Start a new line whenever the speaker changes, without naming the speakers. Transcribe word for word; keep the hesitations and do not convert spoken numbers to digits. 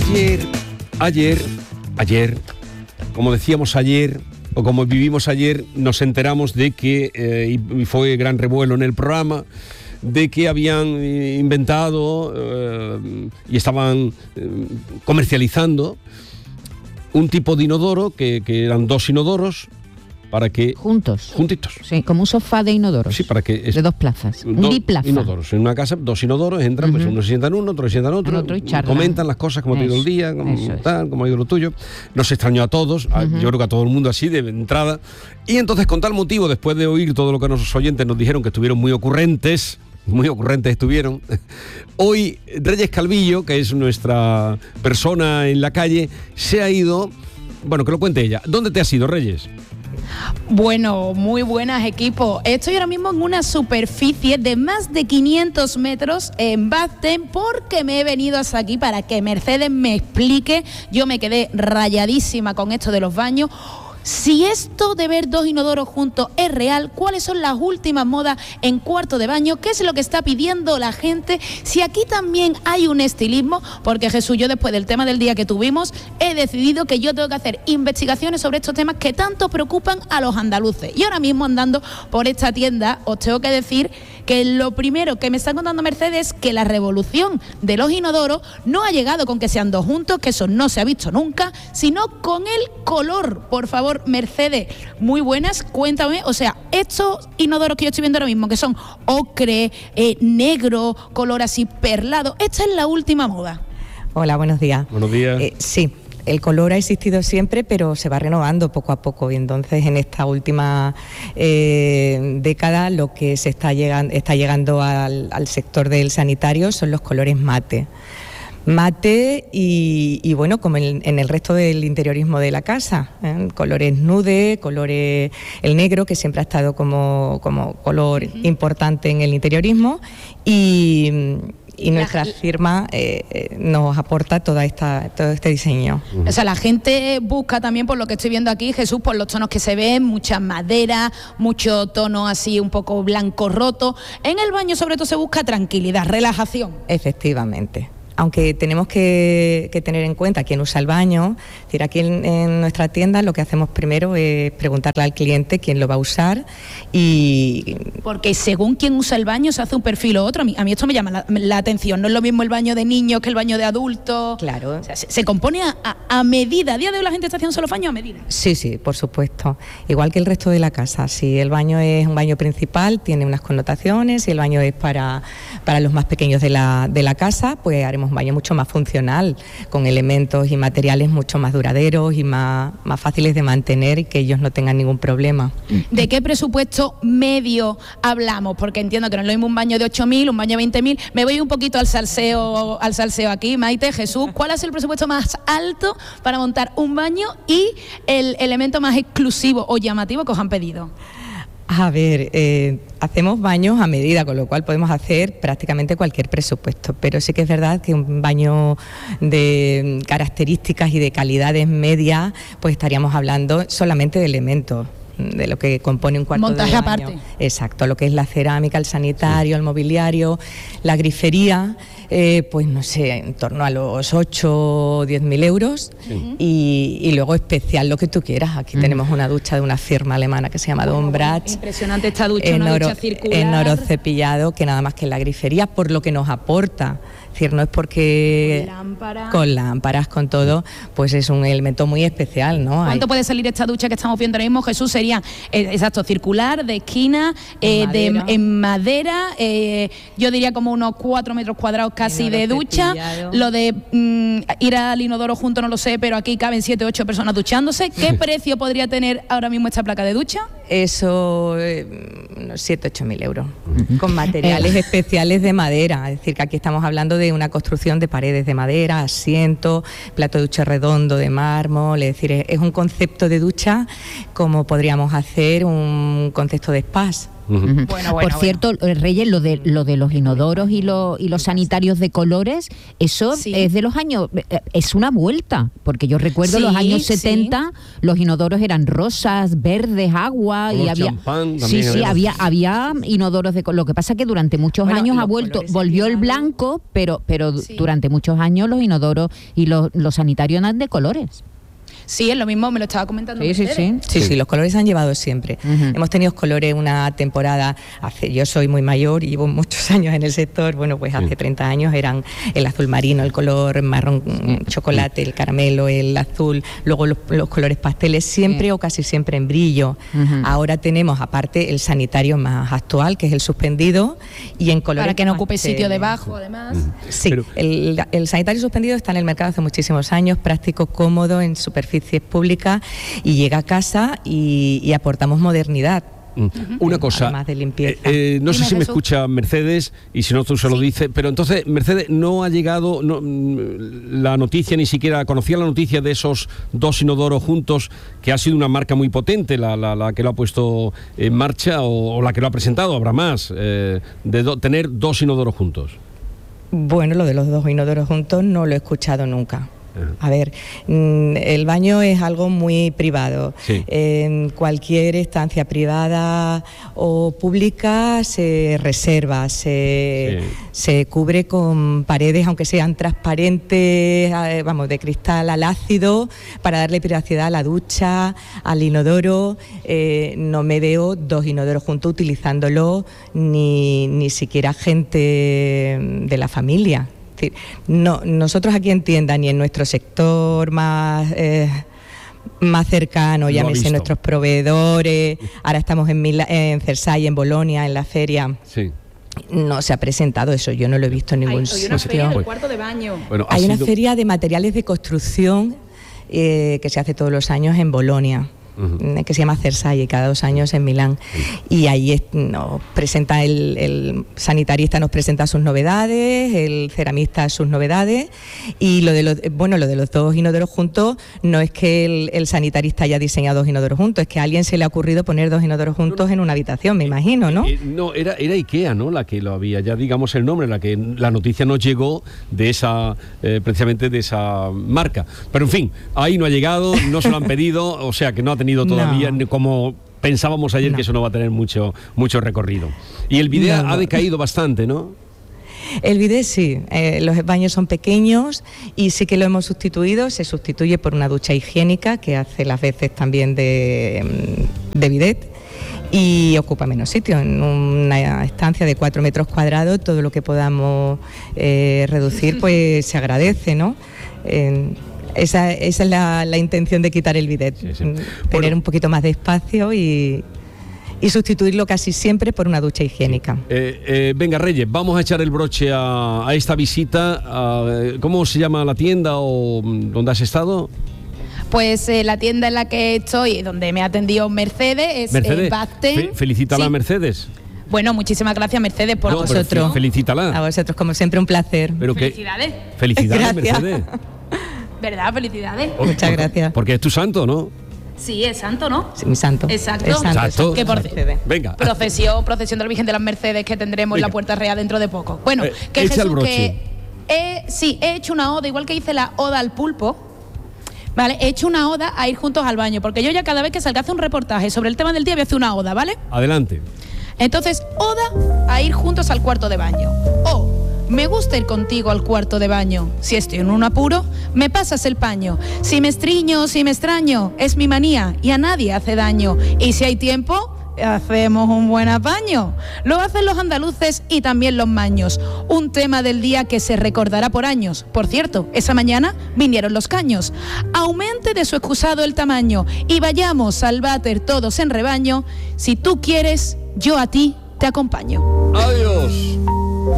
Ayer, ayer, ayer, como decíamos ayer, o como vivimos ayer, nos enteramos de que, eh, y fue gran revuelo en el programa, de que habían inventado eh, y estaban eh, comercializando un tipo de inodoro, que, que eran dos inodoros, para que...
Juntos.
Juntitos.
Sí, como un sofá de inodoros.
Sí, para que... Es,
de dos plazas.
Do,
un biplaza.
Inodoros. En una casa, dos inodoros, entran, uh-huh. pues uno se sienta en uno, otro se sienta en otro,
otro y
comentan las cosas, cómo ha ido el día, cómo, tal, cómo ha ido lo tuyo. Nos extrañó a todos, uh-huh. a, yo creo que a todo el mundo así, de entrada. Y entonces, con tal motivo, después de oír todo lo que nuestros oyentes nos dijeron, que estuvieron muy ocurrentes, muy ocurrentes estuvieron, hoy Reyes Calvillo, que es nuestra persona en la calle, se ha ido... Bueno, que lo cuente ella. ¿Dónde te has ido, Reyes?
Bueno, muy buenas, equipo. Estoy ahora mismo en una superficie de más de quinientos metros en Basten, porque me he venido hasta aquí para que Mercedes me explique. Yo me quedé rayadísima con esto de los baños. Si esto de ver dos inodoros juntos es real, ¿cuáles son las últimas modas en cuarto de baño? ¿Qué es lo que está pidiendo la gente? Si aquí también hay un estilismo, porque Jesús, yo después del tema del día que tuvimos, he decidido que yo tengo que hacer investigaciones sobre estos temas que tanto preocupan a los andaluces. Y ahora mismo, andando por esta tienda, os tengo que decir que lo primero que me está contando Mercedes es que la revolución de los inodoros no ha llegado con que sean dos juntos, que eso no se ha visto nunca, sino con el color. Por favor, Mercedes, muy buenas, cuéntame, o sea, estos inodoros que yo estoy viendo ahora mismo, que son ocre, eh, negro, color así perlado, esta es la última moda.
Hola, buenos días.
Buenos días.
Eh, sí. El color ha existido siempre, pero se va renovando poco a poco, y entonces en esta última eh, década lo que se está llegando, está llegando al, al sector del sanitario son los colores mate. Mate y, y bueno, como en, en el resto del interiorismo de la casa, ¿eh? Colores nude, colores, el negro, que siempre ha estado como, como color uh-huh. importante en el interiorismo, y... y nuestra la, firma eh, nos aporta toda esta, todo este diseño.
O sea, la gente busca también, por lo que estoy viendo aquí, Jesús, por los tonos que se ven, mucha madera, mucho tono así un poco blanco roto. En el baño sobre todo se busca tranquilidad, relajación.
Efectivamente. Aunque tenemos que, que tener en cuenta quién usa el baño. Es decir, aquí en, en nuestra tienda lo que hacemos primero es preguntarle al cliente quién lo va a usar, y...
Porque según quién usa el baño se hace un perfil o otro. A mí, a mí esto me llama la, la atención. No es lo mismo el baño de niños que el baño de adultos.
Claro.
O sea, se, se compone a, a, a medida. A día de hoy la gente está haciendo solo baños a medida.
Sí, sí, por supuesto. Igual que el resto de la casa. Si el baño es un baño principal, tiene unas connotaciones. Si el baño es para, para los más pequeños de la, de la casa, pues haremos un baño mucho más funcional, con elementos y materiales mucho más duraderos y más, más fáciles de mantener, y que ellos no tengan ningún problema.
¿De qué presupuesto medio hablamos? Porque entiendo que no es lo mismo un baño de ocho mil, un baño de veinte mil. Me voy un poquito al salseo, al salseo aquí. Maite, Jesús, ¿cuál es el presupuesto más alto para montar un baño y el elemento más exclusivo o llamativo que os han pedido?
A ver, eh, hacemos baños a medida, con lo cual podemos hacer prácticamente cualquier presupuesto, pero sí que es verdad que un baño de características y de calidades medias, pues estaríamos hablando solamente de elementos, de lo que compone un cuarto
montaje
de baño.
Aparte.
Exacto, lo que es la cerámica, el sanitario, el mobiliario, la grifería, eh, pues no sé, en torno a los ocho o diez mil euros, sí. y, y luego especial lo que tú quieras. Aquí mm. tenemos una ducha de una firma alemana que se llama Don Bratz.
Impresionante esta ducha,
en
una
oro,
ducha circular.
En oro cepillado, que nada más que en la grifería, por lo que nos aporta. Es decir, no es porque
con lámparas,
con lámparas, con todo, pues es un elemento muy especial, ¿no?
¿Cuánto Hay... puede salir esta ducha que estamos viendo ahora mismo, Jesús? Sería, eh, exacto, circular, de esquina, eh, madera. De, en madera, eh, yo diría como unos cuatro metros cuadrados casi de ducha. Cepillado. Lo de mm, ir al inodoro junto no lo sé, pero aquí caben siete, ocho personas duchándose. ¿Qué precio podría tener ahora mismo esta placa de ducha?
Eso, eh, unos siete, ocho mil euros, uh-huh. con materiales especiales de madera. Es decir, que aquí estamos hablando de una construcción de paredes de madera, asiento, plato de ducha redondo de mármol. Es decir, es, es un concepto de ducha como podríamos hacer un concepto de spas.
Uh-huh. Bueno, bueno, Por bueno. cierto, Reyes, lo de lo de los inodoros y los y los sanitarios de colores, eso sí. es de los años, es una vuelta, porque yo recuerdo sí, los años setenta, sí. los inodoros eran rosas, verdes, agua y había champán, sí, sí, había había inodoros de color. Lo que pasa es que durante muchos bueno, años ha vuelto, volvió el blanco, pero pero sí. durante muchos años los inodoros y los, los sanitarios eran de colores.
Sí, es lo mismo, me lo estaba comentando.
Sí, sí, sí, sí, sí, los colores han llevado siempre. Uh-huh. Hemos tenido colores una temporada, hace, yo soy muy mayor y llevo muchos años en el sector, bueno, pues hace sí. treinta años eran el azul marino, el color marrón chocolate, el caramelo, el azul, luego los, los colores pasteles, siempre sí. o casi siempre en brillo. Uh-huh. Ahora tenemos aparte el sanitario más actual, que es el suspendido, y en colores...
Para que no ocupe sitio debajo, además. Uh-huh.
Sí, Pero... el, el sanitario suspendido está en el mercado hace muchísimos años, práctico, cómodo, en superficie pública y llega a casa y, y aportamos modernidad.
Uh-huh. Una cosa, además de limpieza. Eh, eh, no Dime, sé si Jesús. me escucha Mercedes y si no tú se lo sí. dices, pero entonces Mercedes no ha llegado no, la noticia, ni siquiera conocía la noticia de esos dos inodoros juntos, que ha sido una marca muy potente la, la, la que lo ha puesto en marcha o, o la que lo ha presentado, habrá más, eh, de do, tener dos inodoros juntos.
Bueno, lo de los dos inodoros juntos no lo he escuchado nunca. A ver, el baño es algo muy privado. Sí. En cualquier estancia privada o pública se reserva, se, sí. se cubre con paredes, aunque sean transparentes, vamos, de cristal al ácido, para darle privacidad a la ducha, al inodoro. Eh, no me veo dos inodoros juntos utilizándolo, ni, ni siquiera gente de la familia. No, nosotros aquí en tienda ni en nuestro sector más eh, más cercano, llámese nuestros proveedores, ahora estamos en, Mila, en Cersei, en Bolonia, en la feria. Sí. No se ha presentado eso, yo no lo he visto en ningún sitio.
Hay una feria del cuarto de baño.
Bueno, hay sido... una feria de materiales de construcción eh, que se hace todos los años en Bolonia. Uh-huh. Que se llama Cersei, cada dos años en Milán. Uh-huh. Y ahí es, nos presenta el, el sanitarista nos presenta sus novedades, el ceramista sus novedades, y lo de los bueno lo de los dos inodoros juntos no es que el, el sanitarista haya diseñado dos inodoros juntos, es que a alguien se le ha ocurrido poner dos inodoros juntos en una habitación, me imagino, ¿no?
Eh, no, era, era IKEA, ¿no? La que lo había, ya digamos el nombre, la que la noticia nos llegó de esa, eh, precisamente de esa marca. Pero en fin, ahí no ha llegado, no se lo han pedido, o sea que no ha tenido todavía, no. como pensábamos ayer, no. que eso no va a tener mucho mucho recorrido. Y el bidet no, no. ha decaído bastante, ¿no?
El bidet sí, eh, los baños son pequeños y sí que lo hemos sustituido, se sustituye por una ducha higiénica que hace las veces también de, de bidet y ocupa menos sitio. En una estancia de cuatro metros cuadrados, todo lo que podamos eh, reducir pues se agradece, ¿no? Eh, Esa, esa es la, la intención de quitar el bidet, sí, sí. tener bueno, un poquito más de espacio y, y sustituirlo casi siempre por una ducha higiénica.
Eh, eh, venga, Reyes, vamos a echar el broche a, a esta visita. A, ¿Cómo se llama la tienda o dónde has estado?
Pues eh, la tienda en la que estoy, donde me ha atendido Mercedes, es
Mercedes.
Eh, Bazten.
Fe, felicítala
sí.
a Mercedes.
Bueno, muchísimas gracias, Mercedes, por
no,
vosotros.
Felicítala.
A vosotros, como siempre, un placer.
Pero
Felicidades.
Que, felicidades, Mercedes.
¿Verdad? Felicidades.
Muchas gracias.
Porque es tu santo, ¿no?
Sí, es santo, ¿no?
Sí, mi santo.
Exacto.
Es santo.
Exacto.
Que por,
Venga.
Procesión, procesión de la Virgen de las Mercedes que tendremos Venga. en la Puerta Real dentro de poco. Bueno,
eh,
que
echa
Jesús,
el broche.
que he, sí, he hecho una oda, igual que hice la oda al pulpo. Vale, he hecho una oda a ir juntos al baño, porque yo ya cada vez que salga a hacer un reportaje sobre el tema del día voy a hacer una oda, ¿vale?
Adelante.
Entonces, oda a ir juntos al cuarto de baño. O me gusta ir contigo al cuarto de baño. Si estoy en un apuro, me pasas el paño. Si me estriño, si me extraño, es mi manía y a nadie hace daño. Y si hay tiempo, hacemos un buen apaño. Lo hacen los andaluces y también los maños. Un tema del día que se recordará por años. Por cierto, esa mañana vinieron los caños. Aumente de su excusado el tamaño y vayamos al váter todos en rebaño. Si tú quieres, yo a ti te acompaño.
Adiós.